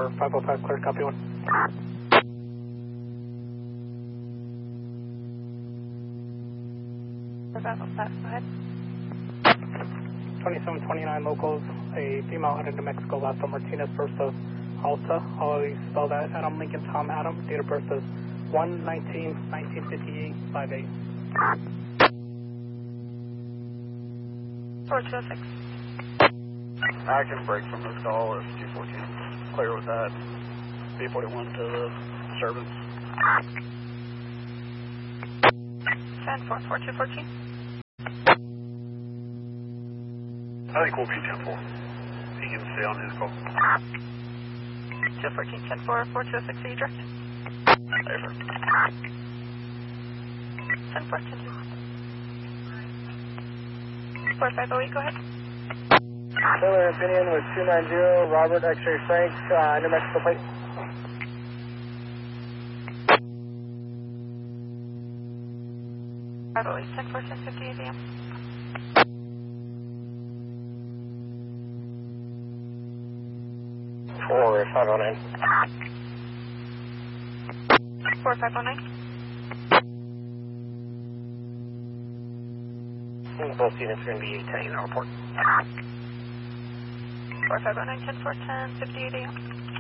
505, clear, copy 1. 505, go ahead. 2729 locals, a female headed to Mexico, last on Martinez, first of Alta. Always spell that Adam Lincoln Tom Adam. Date of birth is 1/19/1958, 5/8. 4206. I can break from this call if 214 clear with that. B41 to the disturbance. 10-4, 4214. I think we'll be 10-4. He can stay on his call. 214, 10-4, 4206, are you direct? Yes, sir. 10-4, 10-2. 4508, go ahead. Taylor Opinion with 290, Robert X-ray Frank, New Mexico plate. Bravo 8, 10-4, 1058 AM. Four 509. 4509. Both units are going to be 10 unit report. 4509, 10-4, 1058 AM.